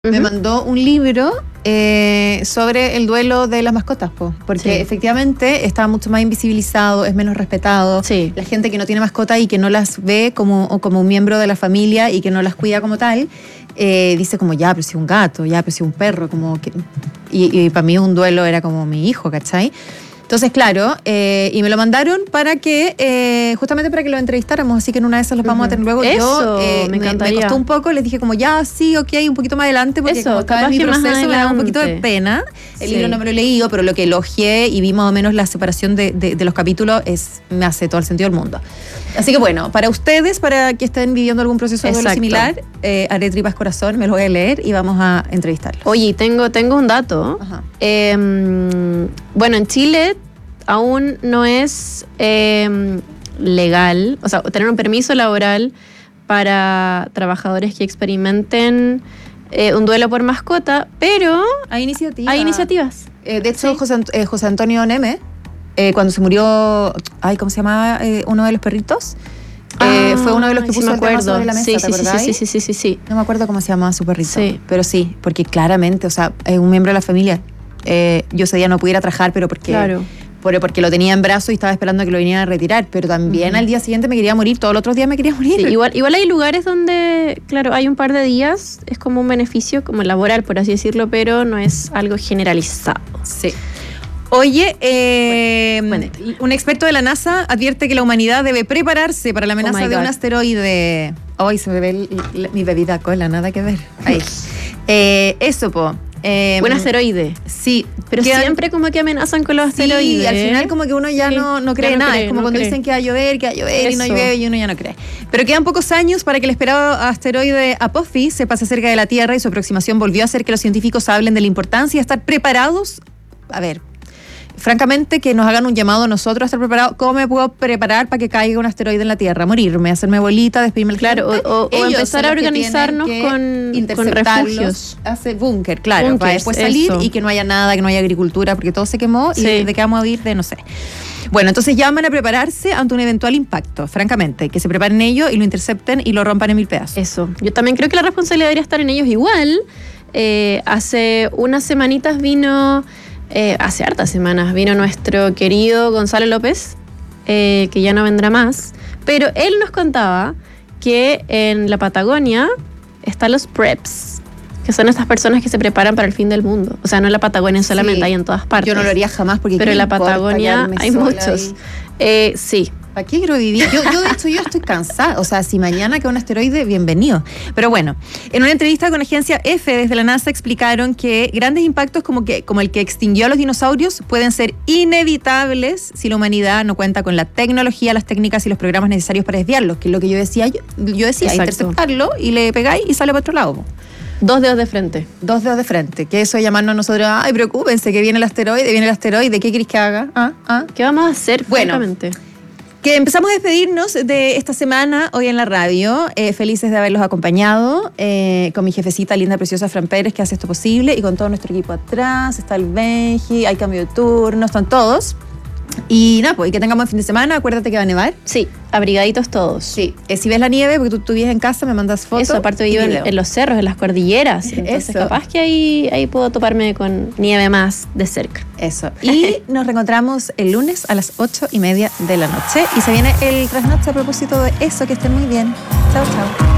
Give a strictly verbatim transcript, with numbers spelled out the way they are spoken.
me mandó un libro eh, sobre el duelo de las mascotas, po, porque Sí. efectivamente está mucho más invisibilizado, es menos respetado. Sí. La gente que no tiene mascota y que no las ve como, o como un miembro de la familia y que no las cuida como tal, eh, dice como, ya, pero si un gato, ya, pero si un perro, como que... Y, y para mí un duelo era como mi hijo, ¿cachai? Entonces, claro, eh, y me lo mandaron para que, eh, justamente para que lo entrevistáramos, así que en una de esas los vamos a tener luego. Eso, Yo eh, me encantaría. me costó un poco, les dije como, ya, sí, ok, un poquito más adelante, porque Eso, como estaba en capaz mi que más proceso me daba un poquito de adelante. pena. El Sí. libro no me lo he leído, pero lo que elogié y vi más o menos la separación de, de, de los capítulos es, me hace todo el sentido del mundo. Así que bueno, para ustedes, para que estén viviendo algún proceso de duelo Exacto. similar, eh, haré tripas corazón, me lo voy a leer y vamos a entrevistarlos. Oye, tengo, tengo un dato. Ajá. Eh, bueno, en Chile aún no es eh, legal, o sea, tener un permiso laboral para trabajadores que experimenten eh, un duelo por mascota, pero Hay iniciativas. hay iniciativas. Eh, de hecho, Sí. José, Ant- eh, José Antonio Neme, eh, cuando se murió, ay, ¿cómo se llamaba? Eh, uno de los perritos. Eh, fue uno de los que Ay, sí puso me el tema acuerdo. sobre la mesa, sí, ¿te sí, sí, acordáis? sí, sí, sí, sí, sí. No me acuerdo cómo se llamaba su perrito. Sí. Pero sí, porque claramente, o sea, es un miembro de la familia. Eh, yo ese día no pudiera trabajar, pero porque, Claro. por- porque lo tenía en brazos y estaba esperando que lo vinieran a retirar. Pero también Ujú. al día siguiente me quería morir, todos los otros días me quería morir. Sí, igual, igual hay lugares donde, claro, hay un par de días, es como un beneficio, como laboral, por así decirlo, pero no es algo generalizado. Sí. Oye, eh, Bueno. un experto de la NASA advierte que la humanidad debe prepararse para la amenaza Oh my de un God. asteroide. Ay, se me ve el- el- mi bebida cola, nada que ver. Ahí. Eh, eso, po. Eh, Un asteroide. Sí, Pero quedan- siempre como que amenazan con los Sí, asteroides. al final como que uno ya Sí, no, no ya cree no nada. cree, es como no cuando cree. dicen que va a llover, que va a llover y no Eso. llueve y uno ya no cree. Pero quedan pocos años para que el esperado asteroide Apophis se pase cerca de la Tierra y su aproximación volvió a hacer que los científicos hablen de la importancia de estar preparados. A ver, francamente, que nos hagan un llamado a nosotros a estar preparados. ¿Cómo me puedo preparar para que caiga un asteroide en la Tierra? Morirme, hacerme bolita, despedirme del Claro, gente. o- o- o Ellos empezar son a los que organizarnos tienen que con- con interceptarlos, refugios. hacer búnker, claro, para Búnkers, después salir eso. y que no haya nada, que no haya agricultura, porque todo se quemó Sí. y de qué vamos a vivir de no sé. Bueno, entonces llaman a prepararse ante un eventual impacto, francamente, que se preparen ellos y lo intercepten y lo rompan en mil pedazos. Eso. Yo también creo que la responsabilidad debería estar en ellos igual. Eh, hace unas semanitas vino, eh, hace hartas semanas, vino nuestro querido Gonzalo López, eh, que ya no vendrá más, pero él nos contaba que en la Patagonia están los preps, que son estas personas que se preparan para el fin del mundo. O sea, no en la Patagonia solamente, Sí. hay en todas partes. Yo no lo haría jamás porque Pero ¿qué en la me importa Patagonia quedarme hay sola muchos. ahí? Eh, sí. ¿Para qué quiero vivir? Yo, yo, de hecho, yo estoy cansada. O sea, si mañana cae un asteroide, bienvenido. Pero bueno, en una entrevista con la agencia F desde la NASA explicaron que grandes impactos como, que, como el que extinguió a los dinosaurios pueden ser inevitables si la humanidad no cuenta con la tecnología, las técnicas y los programas necesarios para desviarlos, que es lo que yo decía. Yo, yo decía, Exacto. interceptarlo y le pegáis y sale para otro lado. Dos dedos de frente. Dos dedos de frente. Que eso es llamarnos a nosotros, ay, preocúpense, que viene el asteroide, viene el asteroide, ¿qué queréis que haga? ¿Ah? ¿Ah? ¿Qué vamos a hacer, Bueno. francamente? Que empezamos a despedirnos de esta semana hoy en la radio, eh, felices de haberlos acompañado, eh, con mi jefecita linda, preciosa Fran Pérez, que hace esto posible, y con todo nuestro equipo atrás, está el Benji, hay cambio de turno, están todos. Y nada, pues y que tengamos buen fin de semana, acuérdate que va a nevar. Sí, abrigaditos todos. Sí, eh, si ves la nieve, porque tú, tú vives en casa, me mandas fotos. Eso, aparte y vivo en, video. en los cerros, en las cordilleras. Entonces, Eso. capaz que ahí, ahí puedo toparme con nieve más de cerca. Eso. Y nos reencontramos el lunes a las ocho y media de la noche. Y se viene el trasnoche a propósito de eso, que estén muy bien. Chao, chao.